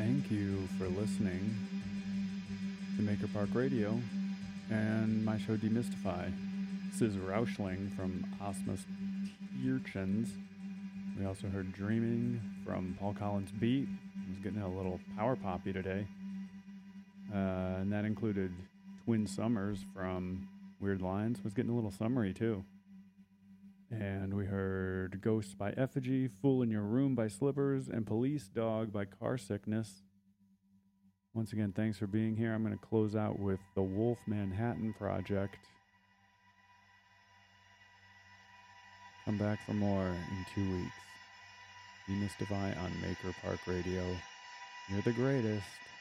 Thank you for listening to Maker Park Radio and my show Demystify. This is Rauschling from Osmos Tierchens. We also heard Dreaming from Paul Collins Beat. I was getting a little power poppy today. And that included Twin Summers from Weird Lines. Was getting a little summery too. And we heard Ghosts by Effigy, Fool in Your Room by Slippers, and Police Dog by Car Sickness. Once again, thanks for being here. I'm going to close out with the Wolf Manhattan Project. Come back for more in 2 weeks. Demystify on Maker Park Radio. You're the greatest.